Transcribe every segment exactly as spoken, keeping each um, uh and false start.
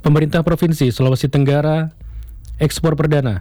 Pemerintah Provinsi Sulawesi Tenggara ekspor perdana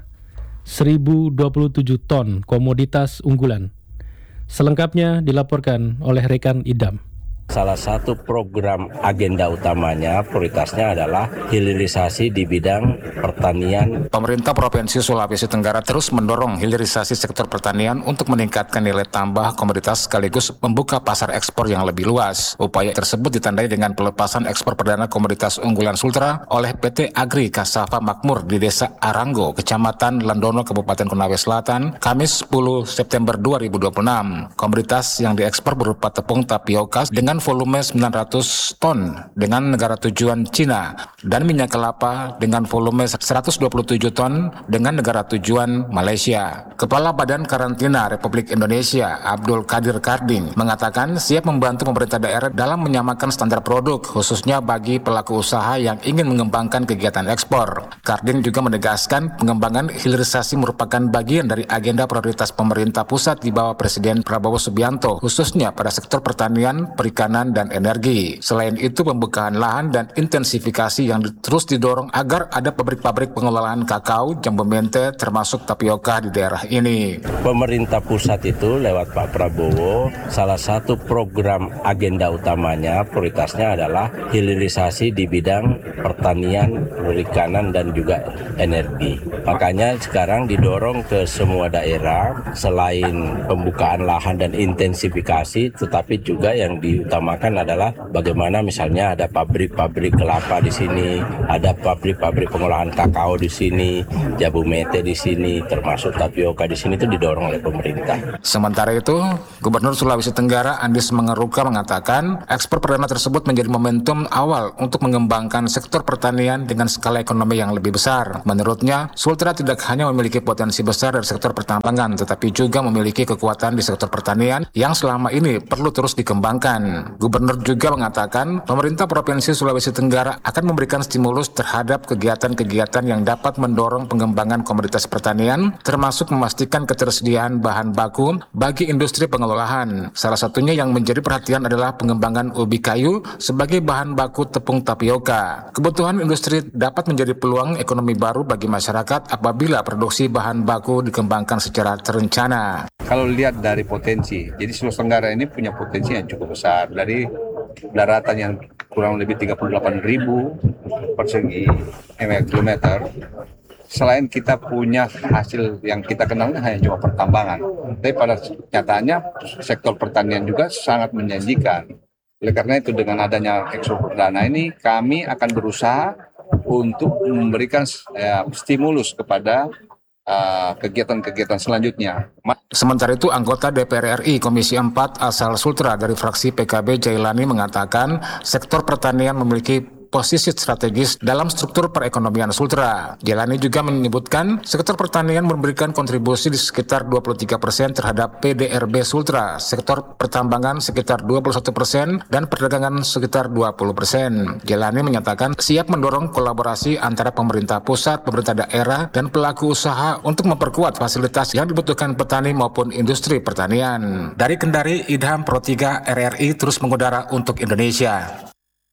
seribu dua puluh tujuh ton komoditas unggulan. Selengkapnya dilaporkan oleh rekan Idam. Salah satu program agenda utamanya, prioritasnya adalah hilirisasi di bidang pertanian. Pemerintah Provinsi Sulawesi Tenggara terus mendorong hilirisasi sektor pertanian untuk meningkatkan nilai tambah komoditas sekaligus membuka pasar ekspor yang lebih luas. Upaya tersebut ditandai dengan pelepasan ekspor perdana komoditas unggulan Sultra oleh P T Agri Kasava Makmur di Desa Aranggo, Kecamatan Landono, Kabupaten Konawe Selatan, Kamis sepuluh September dua ribu dua puluh enam. Komoditas yang diekspor berupa tepung tapioka dengan volume sembilan ratus ton dengan negara tujuan Cina dan minyak kelapa dengan volume seratus dua puluh tujuh ton dengan negara tujuan Malaysia. Kepala Badan Karantina Republik Indonesia Abdul Qadir Karding mengatakan siap membantu pemerintah daerah dalam menyamakan standar produk khususnya bagi pelaku usaha yang ingin mengembangkan kegiatan ekspor. Karding juga menegaskan pengembangan hilirisasi merupakan bagian dari agenda prioritas pemerintah pusat di bawah Presiden Prabowo Subianto khususnya pada sektor pertanian, perikanan dan energi. Selain itu, pembukaan lahan dan intensifikasi yang terus didorong agar ada pabrik-pabrik pengelolaan kakao, jambu mente, termasuk tapioka di daerah ini. Pemerintah pusat itu lewat Pak Prabowo, salah satu program agenda utamanya, prioritasnya adalah hilirisasi di bidang pertanian, perikanan, dan juga energi. Makanya sekarang didorong ke semua daerah, selain pembukaan lahan dan intensifikasi, tetapi juga yang diutamakan utamakan adalah bagaimana misalnya ada pabrik-pabrik kelapa di sini, ada pabrik-pabrik pengolahan kakao di sini, jambu mete di sini, termasuk tapioka di sini itu didorong oleh pemerintah. Sementara itu, Gubernur Sulawesi Tenggara Andis Mengeruka mengatakan ekspor perdana tersebut menjadi momentum awal untuk mengembangkan sektor pertanian dengan skala ekonomi yang lebih besar. Menurutnya, Sultra tidak hanya memiliki potensi besar dari sektor pertambangan, tetapi juga memiliki kekuatan di sektor pertanian yang selama ini perlu terus dikembangkan. Gubernur juga mengatakan pemerintah Provinsi Sulawesi Tenggara akan memberikan stimulus terhadap kegiatan-kegiatan yang dapat mendorong pengembangan komoditas pertanian, termasuk memastikan ketersediaan bahan baku bagi industri pengelolaan. Salah satunya yang menjadi perhatian adalah pengembangan ubi kayu sebagai bahan baku tepung tapioka. Kebutuhan industri dapat menjadi peluang ekonomi baru bagi masyarakat apabila produksi bahan baku dikembangkan secara terencana. Kalau lihat dari potensi, jadi Sulawesi Tenggara ini punya potensi yang cukup besar. Dari daratan yang kurang lebih tiga puluh delapan ribu persegi kilometer, selain kita punya hasil yang kita kenal hanya cuma pertambangan, tapi pada nyatanya sektor pertanian juga sangat menjanjikan. Oleh karena itu dengan adanya ekspor perdana ini kami akan berusaha untuk memberikan ya, stimulus kepada Uh, kegiatan-kegiatan selanjutnya. Sementara itu, anggota D P R R I Komisi empat asal Sultra dari fraksi P K B Jailani mengatakan sektor pertanian memiliki posisi strategis dalam struktur perekonomian Sultra. Jailani juga menyebutkan sektor pertanian memberikan kontribusi di sekitar dua puluh tiga persen terhadap P D R B Sultra, sektor pertambangan sekitar dua puluh satu persen dan perdagangan sekitar dua puluh persen. Jailani menyatakan siap mendorong kolaborasi antara pemerintah pusat, pemerintah daerah, dan pelaku usaha untuk memperkuat fasilitas yang dibutuhkan petani maupun industri pertanian. Dari Kendari, Idham Pro tiga R R I terus mengudara untuk Indonesia.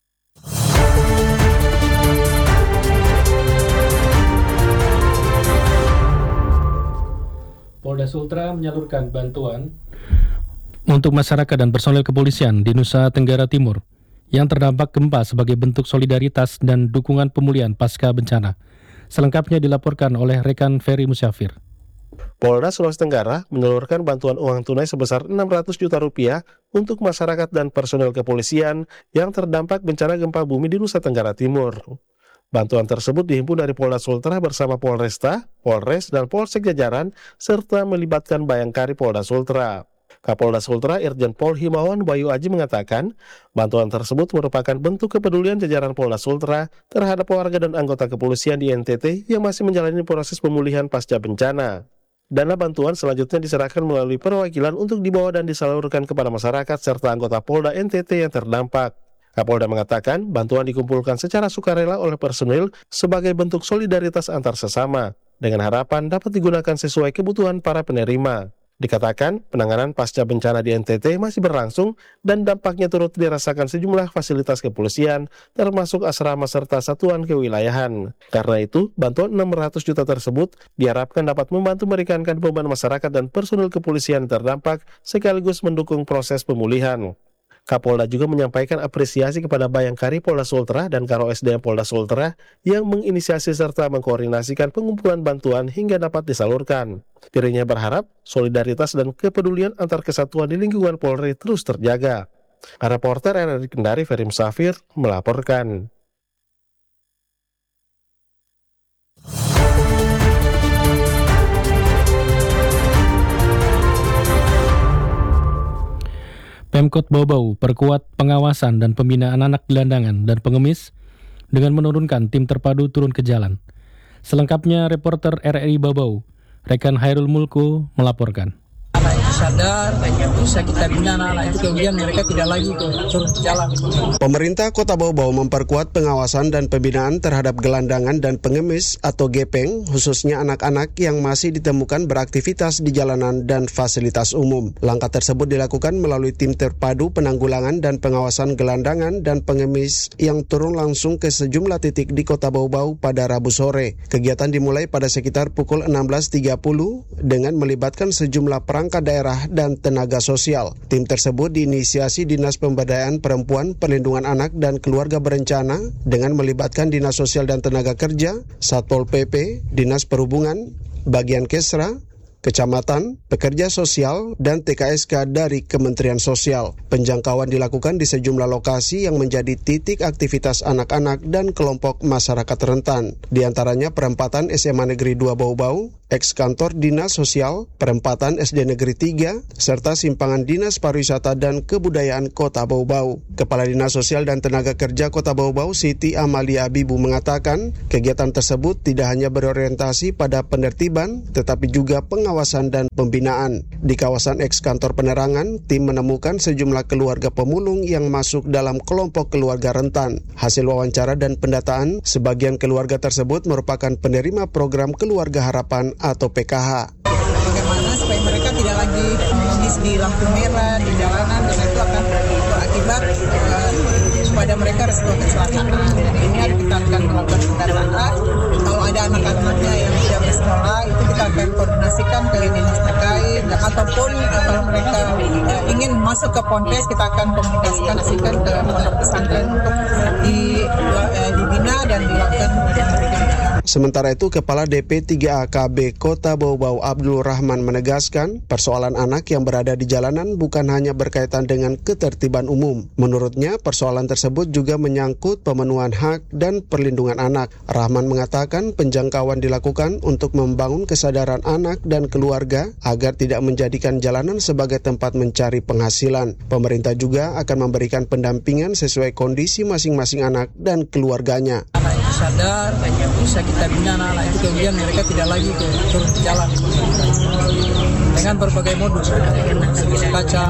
Polda Sultra menyalurkan bantuan untuk masyarakat dan personel kepolisian di Nusa Tenggara Timur yang terdampak gempa sebagai bentuk solidaritas dan dukungan pemulihan pasca bencana. Selengkapnya dilaporkan oleh rekan Ferry Musyafir. Polda Sulawesi Tenggara menyalurkan bantuan uang tunai sebesar enam ratus juta rupiah untuk masyarakat dan personel kepolisian yang terdampak bencana gempa bumi di Nusa Tenggara Timur. Bantuan tersebut dihimpun dari Polda Sultra bersama Polresta, Polres, dan Polsek jajaran, serta melibatkan Bayangkari Polda Sultra. Kapolda Sultra Irjen Pol Himawan Bayu Aji mengatakan, bantuan tersebut merupakan bentuk kepedulian jajaran Polda Sultra terhadap warga dan anggota kepolisian di N T T yang masih menjalani proses pemulihan pasca bencana. Dana bantuan selanjutnya diserahkan melalui perwakilan untuk dibawa dan disalurkan kepada masyarakat serta anggota Polda N T T yang terdampak. Kapolda mengatakan bantuan dikumpulkan secara sukarela oleh personil sebagai bentuk solidaritas antar sesama, dengan harapan dapat digunakan sesuai kebutuhan para penerima. Dikatakan, penanganan pasca bencana di N T T masih berlangsung dan dampaknya turut dirasakan sejumlah fasilitas kepolisian, termasuk asrama serta satuan kewilayahan. Karena itu, bantuan enam ratus juta tersebut diharapkan dapat membantu meringankan beban masyarakat dan personil kepolisian terdampak, sekaligus mendukung proses pemulihan. Kapolda juga menyampaikan apresiasi kepada Bayangkari Polda Sultra dan Karo S D M Polda Sultra yang menginisiasi serta mengkoordinasikan pengumpulan bantuan hingga dapat disalurkan. Dirinya berharap solidaritas dan kepedulian antar kesatuan di lingkungan Polri terus terjaga. Reporter R R I Kendari Ferim Safir melaporkan. Pemkot Bau-Bau perkuat pengawasan dan pembinaan anak gelandangan dan pengemis dengan menurunkan tim terpadu turun ke jalan. Selengkapnya reporter R R I Bau-Bau, rekan Hairul Mulku melaporkan. Anak itu sadar, bisa kita bina anak-anak itu, kemudian mereka tidak lagi ke turun ke jalan. Pemerintah Kota Bau-Bau memperkuat pengawasan dan pembinaan terhadap gelandangan dan pengemis atau gepeng, khususnya anak-anak yang masih ditemukan beraktivitas di jalanan dan fasilitas umum. Langkah tersebut dilakukan melalui tim terpadu penanggulangan dan pengawasan gelandangan dan pengemis yang turun langsung ke sejumlah titik di Kota Bau-Bau pada Rabu sore. Kegiatan dimulai pada sekitar pukul enam belas tiga puluh dengan melibatkan sejumlah perangkat daerah dan tenaga sosial. Tim tersebut diinisiasi Dinas Pemberdayaan Perempuan, Perlindungan Anak dan Keluarga Berencana dengan melibatkan Dinas Sosial dan Tenaga Kerja, Satpol P P, Dinas Perhubungan, Bagian Kesra, Kecamatan, Pekerja Sosial, dan T K S K dari Kementerian Sosial. Penjangkauan dilakukan di sejumlah lokasi yang menjadi titik aktivitas anak-anak dan kelompok masyarakat rentan. Di antaranya perempatan S M A Negeri dua Bau-Bau, eks kantor Dinas Sosial, perempatan S D Negeri tiga, serta simpangan Dinas Pariwisata dan Kebudayaan Kota Bau-Bau. Kepala Dinas Sosial dan Tenaga Kerja Kota Bau-Bau, Siti Amalia Abibu, mengatakan kegiatan tersebut tidak hanya berorientasi pada penertiban, tetapi juga pengawasan dan pembinaan. Di kawasan eks kantor penerangan, tim menemukan sejumlah keluarga pemulung yang masuk dalam kelompok keluarga rentan. Hasil wawancara dan pendataan, sebagian keluarga tersebut merupakan penerima program Keluarga Harapan atau P K H. Bagaimana supaya mereka tidak lagi menangis di lampu merah, di jalanan, dan itu akan berakibat uh, kepada mereka resiko kecelakaan. Dan ini kita akan melakukan pendataan. Kalau ada anak-anaknya yang tidak bersekolah, itu kita akan koordinasikan ke dinas terkait. Ataupun kalau mereka uh, ingin masuk ke Ponpes, kita akan komunikasikan asikan ke pesantren untuk di, uh, dibina dan dilakukan pendidikan. Sementara itu, Kepala D P tiga A K B Kota Bau-Bau Abdul Rahman menegaskan persoalan anak yang berada di jalanan bukan hanya berkaitan dengan ketertiban umum. Menurutnya, persoalan tersebut juga menyangkut pemenuhan hak dan perlindungan anak. Rahman mengatakan penjangkauan dilakukan untuk membangun kesadaran anak dan keluarga agar tidak menjadikan jalanan sebagai tempat mencari penghasilan. Pemerintah juga akan memberikan pendampingan sesuai kondisi masing-masing anak dan keluarganya. Anak itu sadar, bisa kita bina anak-anak itu, kemudian mereka tidak lagi ke turun ke jalan dengan berbagai modus, kaca,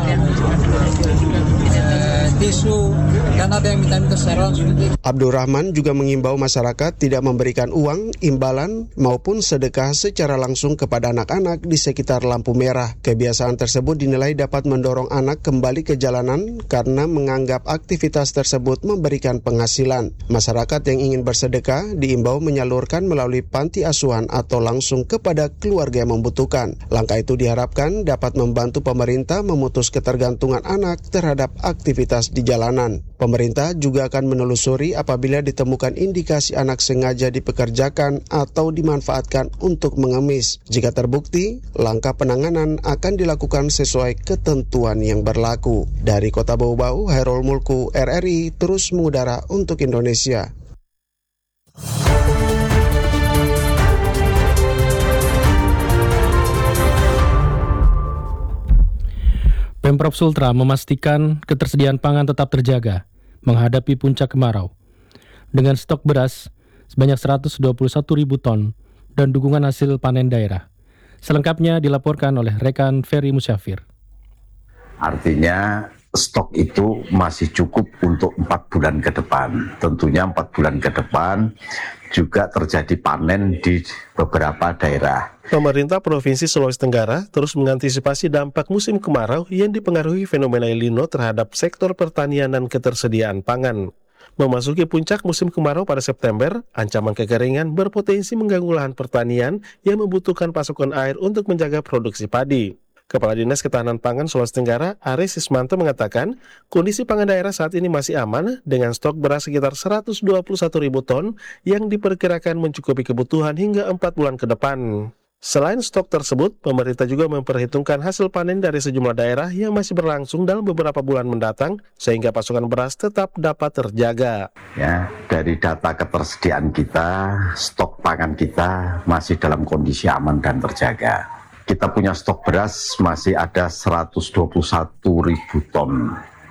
eh, tisu, dan ada yang minta-minta secara langsung. Abdul Rahman juga mengimbau masyarakat tidak memberikan uang, imbalan, maupun sedekah secara langsung kepada anak-anak di sekitar lampu merah. Kebiasaan tersebut dinilai dapat mendorong anak kembali ke jalanan karena menganggap aktivitas tersebut memberikan penghasilan. Masyarakat yang ingin bersedekah diimbau menyalurkan melalui panti asuhan atau langsung kepada keluarga yang membutuhkan. Langkah itu diharapkan dapat membantu pemerintah memutus ketergantungan anak terhadap aktivitas di jalanan. Pemerintah juga akan menelusuri apabila ditemukan indikasi anak sengaja dipekerjakan atau dimanfaatkan untuk mengemis. Jika terbukti, langkah penanganan akan dilakukan sesuai ketentuan yang berlaku. Dari Kota Bau-Bau, Hairul Mulku, R R I, terus mengudara untuk Indonesia. Pemprov Sultra memastikan ketersediaan pangan tetap terjaga menghadapi puncak kemarau dengan stok beras sebanyak seratus dua puluh satu ribu ton dan dukungan hasil panen daerah. Selengkapnya dilaporkan oleh rekan Ferry Musyafir. Artinya stok itu masih cukup untuk empat bulan ke depan. Tentunya empat bulan ke depan juga terjadi panen di beberapa daerah. Pemerintah Provinsi Sulawesi Tenggara terus mengantisipasi dampak musim kemarau yang dipengaruhi fenomena El Nino terhadap sektor pertanian dan ketersediaan pangan. Memasuki puncak musim kemarau pada September, ancaman kekeringan berpotensi mengganggu lahan pertanian yang membutuhkan pasokan air untuk menjaga produksi padi. Kepala Dinas Ketahanan Pangan Sulawesi Tenggara, Aris Ismanto mengatakan, kondisi pangan daerah saat ini masih aman dengan stok beras sekitar seratus dua puluh satu ribu ton yang diperkirakan mencukupi kebutuhan hingga empat bulan ke depan. Selain stok tersebut, pemerintah juga memperhitungkan hasil panen dari sejumlah daerah yang masih berlangsung dalam beberapa bulan mendatang, sehingga pasokan beras tetap dapat terjaga. Ya, dari data ketersediaan kita, stok pangan kita masih dalam kondisi aman dan terjaga. Kita punya stok beras masih ada seratus dua puluh satu ribu ton.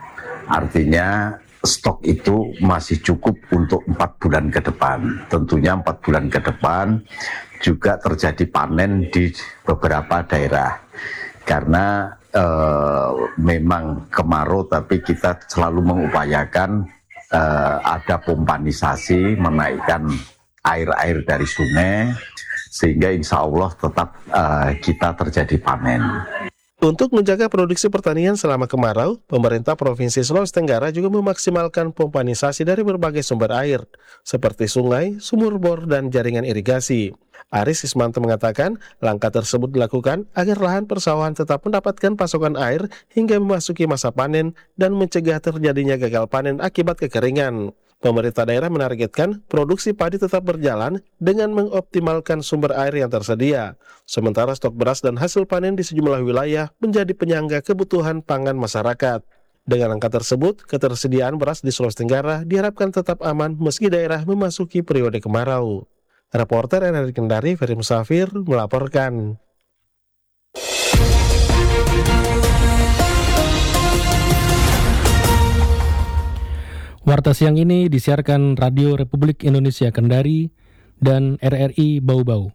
Artinya stok itu masih cukup untuk empat bulan ke depan. Tentunya empat bulan ke depan juga terjadi panen di beberapa daerah. Karena eh, memang kemarau, tapi kita selalu mengupayakan eh, ada pompanisasi, menaikkan air-air dari sungai, sehingga insya Allah tetap uh, kita terjadi panen. Untuk menjaga produksi pertanian selama kemarau, pemerintah Provinsi Sulawesi Tenggara juga memaksimalkan pompanisasi dari berbagai sumber air, seperti sungai, sumur bor, dan jaringan irigasi. Aris Ismanto mengatakan, langkah tersebut dilakukan agar lahan persawahan tetap mendapatkan pasokan air hingga memasuki masa panen dan mencegah terjadinya gagal panen akibat kekeringan. Pemerintah daerah menargetkan produksi padi tetap berjalan dengan mengoptimalkan sumber air yang tersedia. Sementara stok beras dan hasil panen di sejumlah wilayah menjadi penyangga kebutuhan pangan masyarakat. Dengan angka tersebut, ketersediaan beras di Sulawesi Tenggara diharapkan tetap aman meski daerah memasuki periode kemarau. Reporter N R I Kendari, Ferry Musafir, melaporkan. Warta siang ini disiarkan Radio Republik Indonesia Kendari dan R R I Bau-Bau.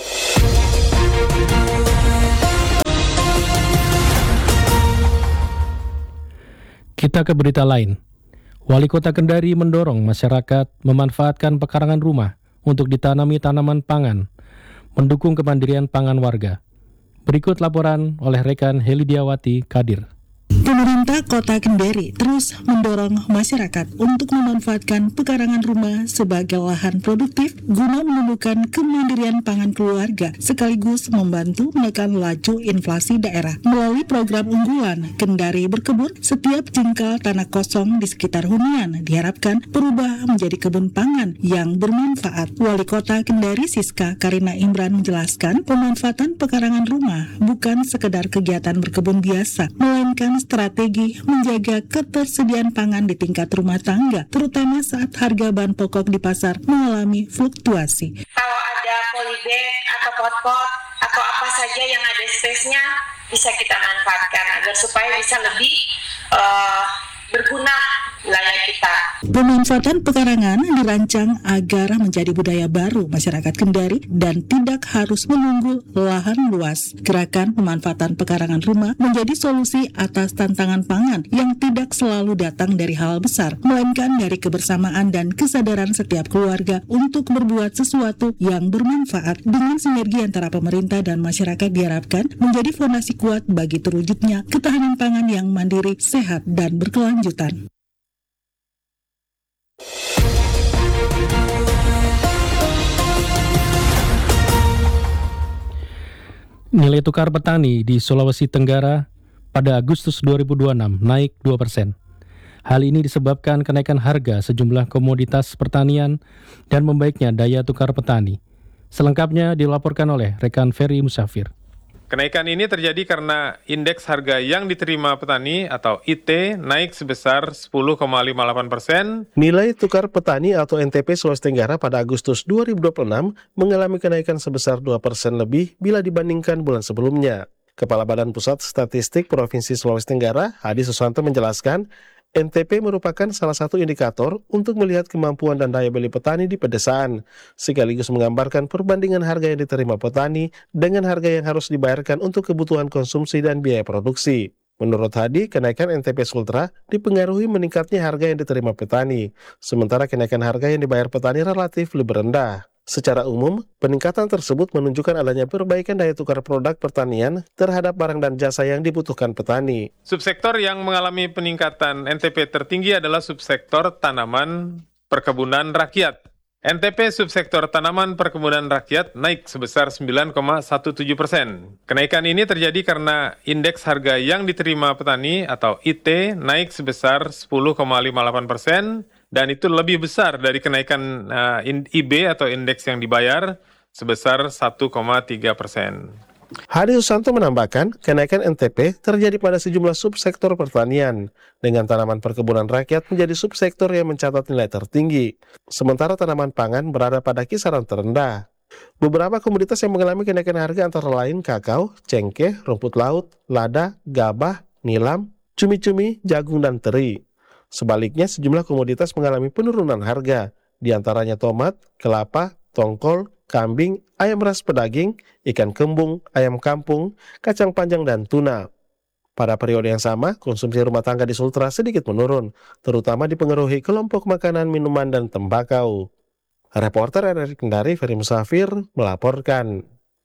Kita ke berita lain. Wali Kota Kendari mendorong masyarakat memanfaatkan pekarangan rumah untuk ditanami tanaman pangan, mendukung kemandirian pangan warga. Berikut laporan oleh rekan Helidiawati Kadir. Pemerintah Kota Kendari terus mendorong masyarakat untuk memanfaatkan pekarangan rumah sebagai lahan produktif guna menumbuhkan kemandirian pangan keluarga sekaligus membantu menekan laju inflasi daerah. Melalui program unggulan Kendari Berkebun, setiap jengkal tanah kosong di sekitar hunian diharapkan berubah menjadi kebun pangan yang bermanfaat. Wali Kota Kendari Siska Karina Imran menjelaskan, pemanfaatan pekarangan rumah bukan sekedar kegiatan berkebun biasa, melainkan strategi menjaga ketersediaan pangan di tingkat rumah tangga, terutama saat harga bahan pokok di pasar mengalami fluktuasi. Kalau ada polybag atau pot-pot atau apa saja yang ada space-nya bisa kita manfaatkan agar supaya bisa lebih uh, berguna wilayah kita. Pemanfaatan pekarangan dirancang agar menjadi budaya baru masyarakat Kendari dan tidak harus menunggu lahan luas. Gerakan pemanfaatan pekarangan rumah menjadi solusi atas tantangan pangan yang tidak selalu datang dari hal besar, melainkan dari kebersamaan dan kesadaran setiap keluarga untuk berbuat sesuatu yang bermanfaat. Dengan sinergi antara pemerintah dan masyarakat diharapkan menjadi fondasi kuat bagi terwujudnya ketahanan pangan yang mandiri, sehat, dan berkelanjutan. Nilai tukar petani di Sulawesi Tenggara pada Agustus dua ribu dua puluh enam naik dua persen. Hal ini disebabkan kenaikan harga sejumlah komoditas pertanian dan membaiknya daya tukar petani. Selengkapnya dilaporkan oleh rekan Ferry Musafir. Kenaikan ini terjadi karena indeks harga yang diterima petani atau I T naik sebesar sepuluh koma lima delapan persen. Nilai tukar petani atau N T P Sulawesi Tenggara pada Agustus dua ribu dua puluh enam mengalami kenaikan sebesar dua persen lebih bila dibandingkan bulan sebelumnya. Kepala Badan Pusat Statistik Provinsi Sulawesi Tenggara, Hadi Susanto menjelaskan, N T P merupakan salah satu indikator untuk melihat kemampuan dan daya beli petani di pedesaan, sekaligus menggambarkan perbandingan harga yang diterima petani dengan harga yang harus dibayarkan untuk kebutuhan konsumsi dan biaya produksi. Menurut Hadi, kenaikan N T P Sultra dipengaruhi meningkatnya harga yang diterima petani, sementara kenaikan harga yang dibayar petani relatif lebih rendah. Secara umum, peningkatan tersebut menunjukkan adanya perbaikan daya tukar produk pertanian terhadap barang dan jasa yang dibutuhkan petani. Subsektor yang mengalami peningkatan N T P tertinggi adalah subsektor tanaman perkebunan rakyat. N T P subsektor tanaman perkebunan rakyat naik sebesar sembilan koma tujuh belas persen. Kenaikan ini terjadi karena indeks harga yang diterima petani atau I T naik sebesar sepuluh koma lima delapan persen dan itu lebih besar dari kenaikan uh, I B atau indeks yang dibayar sebesar satu koma tiga persen. Hadi Susanto menambahkan, kenaikan N T P terjadi pada sejumlah subsektor pertanian, dengan tanaman perkebunan rakyat menjadi subsektor yang mencatat nilai tertinggi, sementara tanaman pangan berada pada kisaran terendah. Beberapa komoditas yang mengalami kenaikan harga antara lain kakao, cengkeh, rumput laut, lada, gabah, nilam, cumi-cumi, jagung, dan teri. Sebaliknya, sejumlah komoditas mengalami penurunan harga, di antaranya tomat, kelapa, tongkol, kambing, ayam ras pedaging, ikan kembung, ayam kampung, kacang panjang, dan tuna. Pada periode yang sama, konsumsi rumah tangga di Sultra sedikit menurun, terutama dipengaruhi kelompok makanan, minuman, dan tembakau. Reporter R R I Kendari, Ferry Musafir, melaporkan.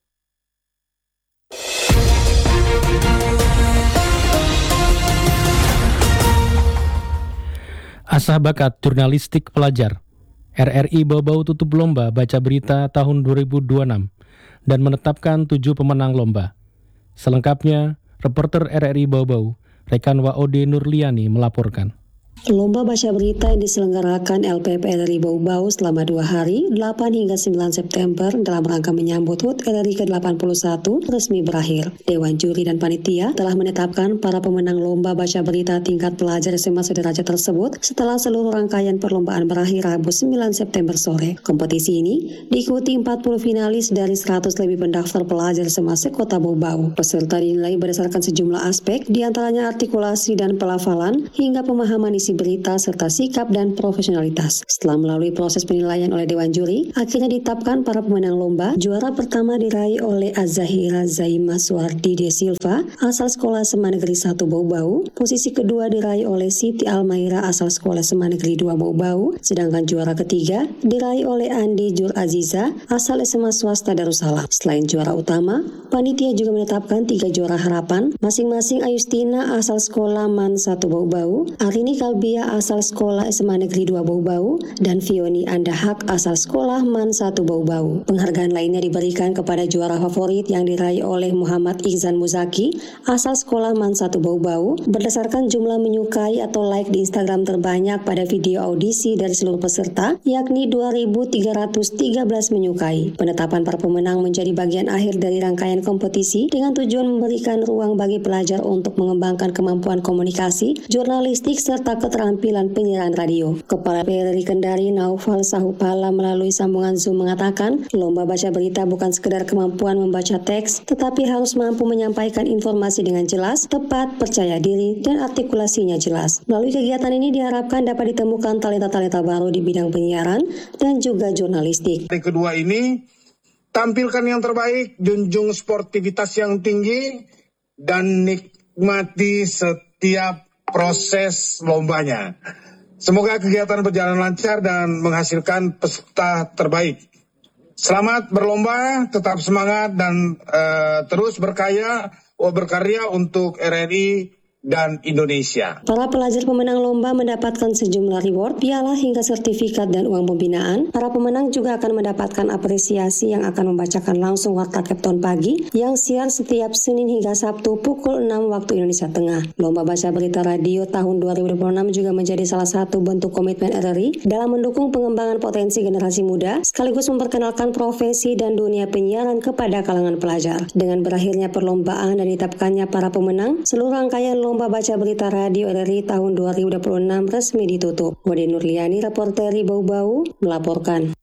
Asah bakat jurnalistik pelajar. R R I Bau-Bau tutup lomba baca berita tahun dua ribu dua puluh enam dan menetapkan tujuh pemenang lomba. Selengkapnya, reporter R R I Bau-Bau, rekan W O D Nurliani melaporkan. Lomba baca berita yang diselenggarakan L P P R R I Bau-Bau selama dua hari, delapan hingga sembilan September dalam rangka menyambut H U T R R I ke delapan puluh satu resmi berakhir. Dewan Juri dan Panitia telah menetapkan para pemenang lomba baca berita tingkat pelajar S M A sederajat tersebut setelah seluruh rangkaian perlombaan berakhir Rabu sembilan September sore. Kompetisi ini diikuti empat puluh finalis dari seratus lebih pendaftar pelajar S M A sekota Bau-Bau. Peserta dinilai berdasarkan sejumlah aspek, diantaranya artikulasi dan pelafalan, hingga pemahaman isi berita serta sikap dan profesionalitas. Setelah melalui proses penilaian oleh Dewan Juri, akhirnya ditetapkan para pemenang lomba. Juara pertama diraih oleh Azahira Zaima Suardi De Silva, asal Sekolah S M A Negeri satu Bau-Bau. Posisi kedua diraih oleh Siti Almaira, asal Sekolah S M A Negeri dua Bau-Bau. Sedangkan juara ketiga diraih oleh Andi Jur Aziza, asal S M A Swasta Darussalam. Selain juara utama, panitia juga menetapkan tiga juara harapan, masing-masing Ayustina, asal Sekolah Man satu Bau-Bau, Arini Kalbi asal Sekolah S M A Negeri dua Bau-Bau, dan Fioni Andahak asal Sekolah Man satu Bau-Bau. Penghargaan lainnya diberikan kepada juara favorit yang diraih oleh Muhammad Ihsan Muzaki asal Sekolah Man satu Bau-Bau berdasarkan jumlah menyukai atau like di Instagram terbanyak pada video audisi dari seluruh peserta, yakni dua ribu tiga ratus tiga belas menyukai. Penetapan para pemenang menjadi bagian akhir dari rangkaian kompetisi dengan tujuan memberikan ruang bagi pelajar untuk mengembangkan kemampuan komunikasi, jurnalistik, serta keterampilan penyiaran radio. Kepala P R R I Kendari Naufal Sahupala melalui sambungan Zoom mengatakan, lomba baca berita bukan sekedar kemampuan membaca teks, tetapi harus mampu menyampaikan informasi dengan jelas, tepat, percaya diri, dan artikulasinya jelas. Melalui kegiatan ini diharapkan dapat ditemukan talenta-talenta baru di bidang penyiaran dan juga jurnalistik. Hari kedua ini, tampilkan yang terbaik, junjung sportivitas yang tinggi, dan nikmati setiap proses lombanya. Semoga kegiatan berjalan lancar dan menghasilkan peserta terbaik. Selamat berlomba, tetap semangat dan uh, terus berkarya, berkarya untuk R R I dan Indonesia. Para pelajar pemenang lomba mendapatkan sejumlah reward, piala hingga sertifikat dan uang pembinaan. Para pemenang juga akan mendapatkan apresiasi yang akan membacakan langsung Warta Kepton Pagi yang siar setiap Senin hingga Sabtu pukul enam waktu Indonesia Tengah. Lomba baca berita radio tahun dua ribu dua puluh enam juga menjadi salah satu bentuk komitmen R R I dalam mendukung pengembangan potensi generasi muda sekaligus memperkenalkan profesi dan dunia penyiaran kepada kalangan pelajar. Dengan berakhirnya perlombaan dan ditetapkannya para pemenang, seluruh rangkaian lomba Lomba baca berita radio R R I tahun dua ribu dua puluh enam resmi ditutup. W O D Nurliani, reporter Bau-Bau, melaporkan.